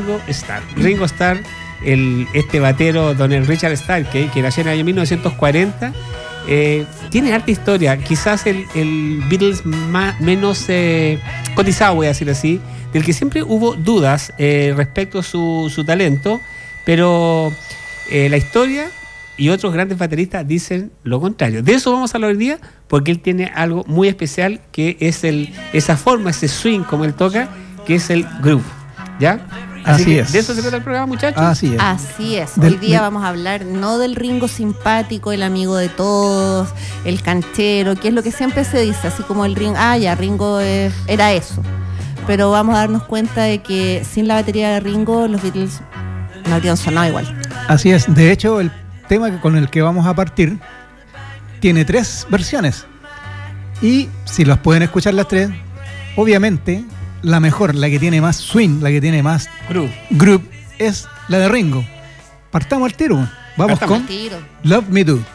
Ringo Starr. Ringo Starr, este batero, don Richard Starr, que nació en el año 1940, tiene harta historia. Quizás el Beatles menos cotizado, voy a decir así, del que siempre hubo dudas respecto a su talento, pero la historia y otros grandes bateristas dicen lo contrario. De eso vamos a hablar hoy día, porque él tiene algo muy especial, que es esa forma, ese swing como él toca, que es el groove, ¿ya? Así es. ¿De eso se trata el programa, muchachos? Así es. Así es. Hoy día vamos a hablar no del Ringo simpático, el amigo de todos, el canchero, que es lo que siempre se dice, así como el Ringo, Ringo era eso. Pero vamos a darnos cuenta de que sin la batería de Ringo, los Beatles no habrían sonado igual. Así es. De hecho, el tema con el que vamos a partir tiene 3 versiones. Y si las pueden escuchar las 3, obviamente la mejor, la que tiene más swing, la que tiene más groove, es la de Ringo. Partamos al tiro. Vamos con Love Me Do.